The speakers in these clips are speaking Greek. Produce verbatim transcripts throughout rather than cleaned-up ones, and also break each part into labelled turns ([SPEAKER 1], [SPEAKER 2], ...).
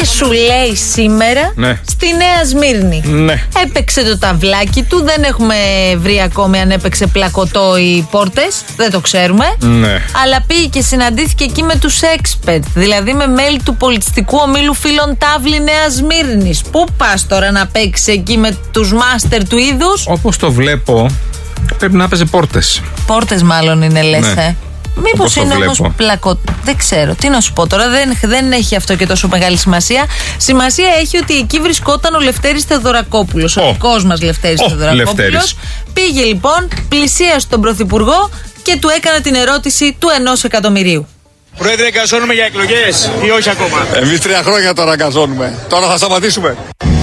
[SPEAKER 1] και σου λέει σήμερα
[SPEAKER 2] ναι.
[SPEAKER 1] στη Νέα Σμύρνη.
[SPEAKER 2] Ναι.
[SPEAKER 1] Έπαιξε το ταυλάκι του. Δεν έχουμε βρει ακόμη αν έπαιξε πλακωτό οι πόρτες. Δεν το ξέρουμε.
[SPEAKER 2] Ναι.
[SPEAKER 1] Αλλά πήγε και συναντήθηκε εκεί με τους expert. Δηλαδή με μέλη του πολιτιστικού ομίλου φίλων Τάβλη Νέας Σμύρνης. Πού πας τώρα να παίξει εκεί με τους μάστερ του είδους?
[SPEAKER 2] Όπως το βλέπω, πρέπει να παίζει πόρτες.
[SPEAKER 1] Πόρτες μάλλον είναι, λες, ναι. ε. Μήπως είναι όμως πλακωτό? Δεν ξέρω. Τι να σου πω τώρα, δεν, δεν έχει αυτό και τόσο μεγάλη σημασία. Σημασία έχει ότι εκεί βρισκόταν ο Λευτέρης Θεοδωρακόπουλος. Ο δικός μας Λευτέρης
[SPEAKER 2] oh,
[SPEAKER 1] Θεοδωρακόπουλος. Πήγε λοιπόν, πλησίασε τον Πρωθυπουργό και του έκανε την ερώτηση του ενός εκατομμυρίου.
[SPEAKER 3] Πρόεδρε, εγκαζώνουμε για εκλογές ή όχι ακόμα?
[SPEAKER 4] Εμείς τρία χρόνια τώρα εγκαζώνουμε. Τώρα θα σταματήσουμε.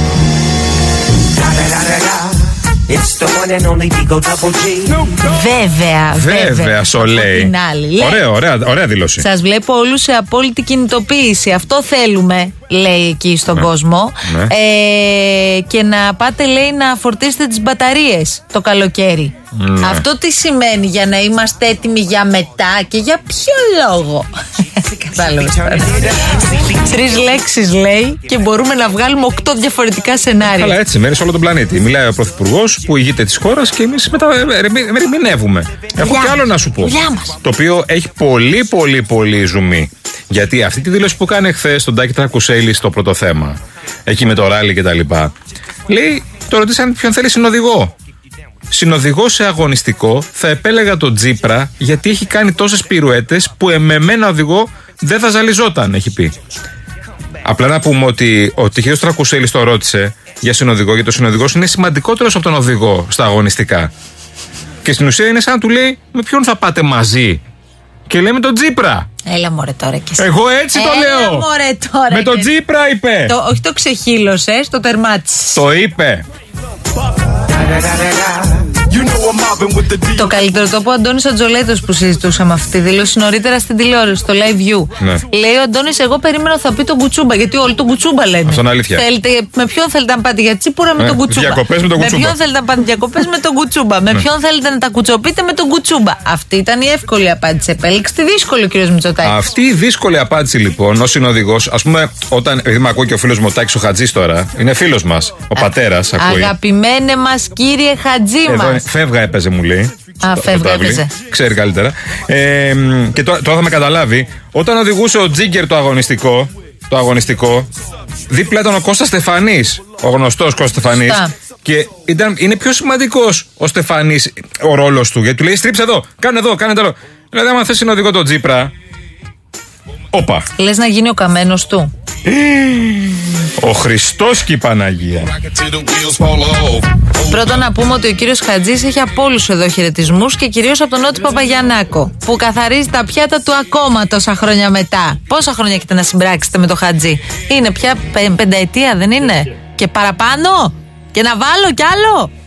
[SPEAKER 1] Βέβαια,
[SPEAKER 2] βέβαια, σου λέει. Ωραία, ωραία, ωραία δήλωση.
[SPEAKER 1] Σας βλέπω όλους σε απόλυτη κινητοποίηση. Αυτό θέλουμε, λέει εκεί στον ναι. κόσμο.
[SPEAKER 2] Ναι.
[SPEAKER 1] Ε, και να πάτε, λέει, να φορτίσετε τις μπαταρίες το καλοκαίρι. Ναι. Αυτό τι σημαίνει? Για να είμαστε έτοιμοι για μετά και για ποιο λόγο? Κατάλαβες. Τρεις λέξεις λέει και μπορούμε να βγάλουμε οκτώ διαφορετικά σενάρια.
[SPEAKER 2] Καλά, έτσι μένει σε όλο τον πλανήτη. Μιλάει ο Πρωθυπουργός που ηγείται της χώρας και εμείς μετά ερμηνεύουμε. Έχω κι άλλο να σου πω. Το οποίο έχει πολύ πολύ πολύ ζουμί. Γιατί αυτή τη δήλωση που κάνει χθες τον Τάκη Τρακουσέλη στο πρώτο θέμα, εκεί με το ράλι και τα λοιπά, λέει, το ρωτήσαν ποιον θέλει συνοδηγό. Συνοδηγό σε αγωνιστικό θα επέλεγα τον Τσίπρα, γιατί έχει κάνει τόσες πυρουέτες που εμεμένα οδηγό δεν θα ζαλιζόταν, έχει πει. Απλά να πούμε ότι ο τυχαίος Τρακουσέλης το ρώτησε για συνοδηγό, γιατί ο συνοδηγός είναι σημαντικότερος από τον οδηγό στα αγωνιστικά. Και στην ουσία είναι σαν να του λέει, με ποιον θα πάτε μαζί? Και λέει, με τον Τσίπρα.
[SPEAKER 1] Έλα μωρέ τώρα κι εσύ.
[SPEAKER 2] Εγώ έτσι το
[SPEAKER 1] Έλα,
[SPEAKER 2] λέω.
[SPEAKER 1] Μωρέ, τώρα
[SPEAKER 2] με τον
[SPEAKER 1] και...
[SPEAKER 2] Τσίπρα είπε.
[SPEAKER 1] Το, όχι το ξεχύλωσε, το τερμάτισε.
[SPEAKER 2] Το είπε.
[SPEAKER 1] Το καλύτερο το είπε ο Αντώνης Ατζολέτος που συζητούσαμε αυτή τη δήλωση νωρίτερα στην τηλεόραση, στο Live View.
[SPEAKER 2] Ναι.
[SPEAKER 1] Λέει ο Αντώνης, εγώ περίμενα θα πει τον Κουτσούμπα, γιατί όλοι τον Κουτσούμπα λένε.
[SPEAKER 2] Αυτό είναι αλήθεια.
[SPEAKER 1] Θέλετε, με ποιον θέλετε να πάτε για Τσίπουρα? Με
[SPEAKER 2] ε,
[SPEAKER 1] τον Κουτσούμπα.
[SPEAKER 2] Διακοπές με τον Κουτσούμπα.
[SPEAKER 1] Με ποιον θέλετε να πάτε διακοπές? Με τον Κουτσούμπα. Με
[SPEAKER 2] ναι.
[SPEAKER 1] ποιον θέλετε να τα κουτσοπείτε? Με τον Κουτσούμπα. Αυτή ήταν η εύκολη απάντηση. Επέλεξε τη δύσκολη ο κ. Μητσοτάκης.
[SPEAKER 2] Αυτή η δύσκολη απάντηση λοιπόν, ως συνοδηγός, ας πούμε, όταν. Επειδή με ακούει και ο φίλος μου ο Τάκης ο Χατζής τώρα, είναι φίλος μας, ο πατέρας, ακούει.
[SPEAKER 1] Αγαπημένε μας κύριε Χατζή μας.
[SPEAKER 2] Φεύγα έπαιζε, μου λέει.
[SPEAKER 1] Α, φεύγα έπαιζε.
[SPEAKER 2] Ξέρει καλύτερα. Ε, και τώρα, τώρα θα με καταλάβει. Όταν οδηγούσε ο Τζίγκερ το αγωνιστικό, το αγωνιστικό, δίπλα ήταν ο Κώστας Στεφανής, ο γνωστός Κώστας Στεφανής. Και ήταν, είναι πιο σημαντικός ο Στεφανής, ο ρόλος του. Γιατί του λέει, στρίψε εδώ, κάνε εδώ, κάνε εδώ. Δηλαδή, άμα θες συνοδηγό τον Τσίπρα. Όπα.
[SPEAKER 1] Λες να γίνει ο καμένος του.
[SPEAKER 2] Ο Χριστός και η Παναγία.
[SPEAKER 1] Πρώτα να πούμε ότι ο κύριος Χατζής έχει από όλους εδώ χαιρετισμούς και κυρίως από τον Νότι Παπαγιαννάκο, που καθαρίζει τα πιάτα του ακόμα τόσα χρόνια μετά. Πόσα χρόνια έχετε να συμπράξετε με τον Χατζή? Είναι πια πενταετία, δεν είναι? Και παραπάνω? Και να βάλω κι άλλο?